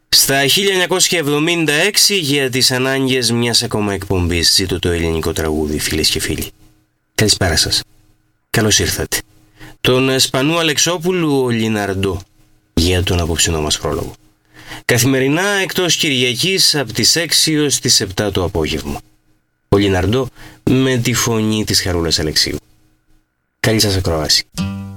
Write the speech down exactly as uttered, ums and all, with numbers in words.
Στα χίλια εννιακόσια εβδομήντα έξι, για τις ανάγκες μιας ακόμα εκπομπής, ζήτω το ελληνικό τραγούδι, φίλες και φίλοι. Καλησπέρα σας. Καλώς ήρθατε. Τον Σπανού Αλεξόπουλου, ο Λιναρντό, για τον απόψινό μας πρόλογο. Καθημερινά εκτός Κυριακής από τις έξι ως τις επτά το απόγευμα. Ο Λιναρντό με τη φωνή της Χαρούλας Αλεξίου. Καλή σας ακρόαση.